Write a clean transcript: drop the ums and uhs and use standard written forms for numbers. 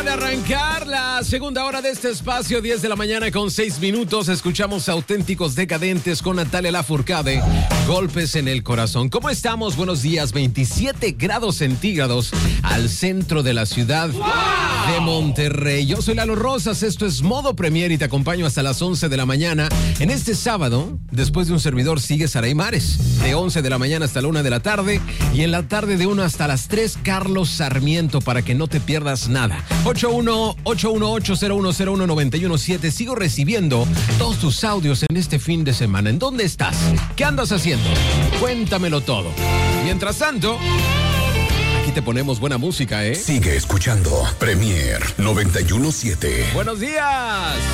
de arrancar la segunda hora de este espacio, 10 de la mañana con 6 minutos. Escuchamos Auténticos Decadentes con Natalia Lafourcade, Golpes en el Corazón. ¿Cómo estamos? Buenos días. 27 grados centígrados al centro de la ciudad de Monterrey. Yo soy Lalo Rosas, esto es Modo Premier y te acompaño hasta las 11 de la mañana. En este sábado, después de un servidor, sigue Saray Mares, de 11 de la mañana hasta la 1 de la tarde, y en la tarde de 1 hasta las 3, Carlos Sarmiento, para que no te pierdas nada. 81-818-0101-917. Sigo recibiendo todos tus audios en este fin de semana. ¿En dónde estás? ¿Qué andas haciendo? Cuéntamelo todo. Mientras tanto, aquí te ponemos buena música, ¿eh? Sigue escuchando Premier 91.7. Buenos días.